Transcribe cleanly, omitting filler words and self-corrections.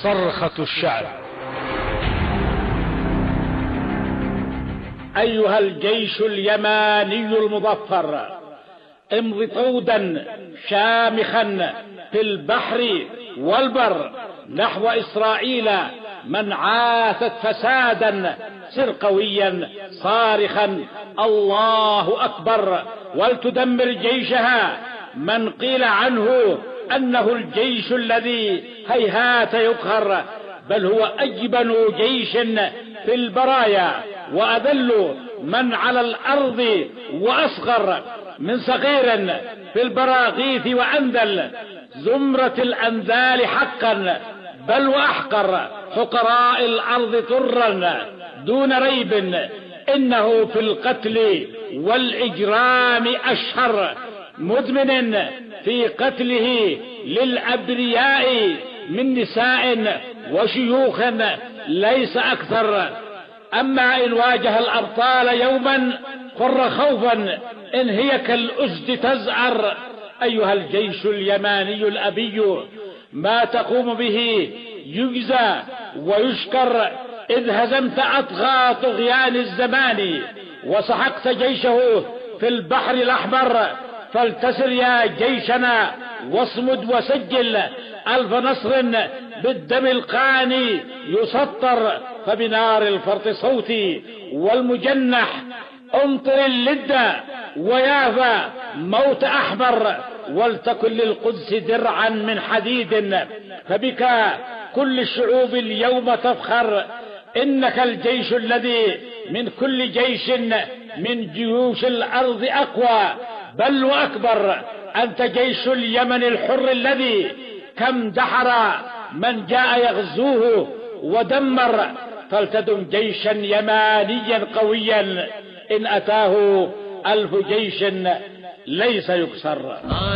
صرخة الشعب. أيها الجيش اليماني المظفر، امض طودا شامخا في البحر والبر نحو إسرائيل من عاثت فسادا، سر قويا صارخا الله أكبر، ولتدمر جيشها من قيل عنه أنه الجيش الذي هيهات يقهر، بل هو أجبن جيش في البرايا وأذل من على الأرض، وأصغر من صغير في البراغيث وأنذل زمرة الأنذال حقا، بل وأحقر حقراء الأرض طرا دون ريب، إنه في القتل والإجرام أشهر، مدمن في قتله للأبرياء من نساء وشيوخ ليس أكثر. أما إن واجه الأبطال يوما فر خوفا، إن هي كالأسد تزعر. أيها الجيش اليماني الأبي، ما تقوم به يجزى ويشكر، إذ هزمت أطغى طغيان الزمان وسحقت جيشه في البحر الأحمر، فالتسر يا جيشنا واصمد وسجل ألف نصر بالدم القاني يسطر، فبنار الفرط صوتي والمجنح امطر اللد ويافا موت أحمر، ولتكن للقدس درعا من حديد، فبك كل الشعوب اليوم تفخر، إنك الجيش الذي من كل جيش من جيوش الأرض أقوى، بل وأكبر. أنت جيش اليمن الحر الذي كم دحر من جاء يغزوه ودمر، فلتدم جيشا يمانيا قويا، إن أتاه 1000 جيش ليس يكسر.